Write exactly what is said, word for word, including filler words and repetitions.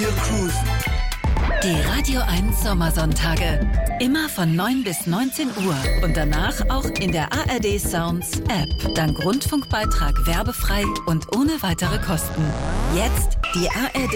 wir cruisen. Die Radio eins Sommersonntage. Immer von neun bis neunzehn Uhr und danach auch in der A R D Sounds App. Dank Rundfunkbeitrag werbefrei und ohne weitere Kosten. Jetzt die A R D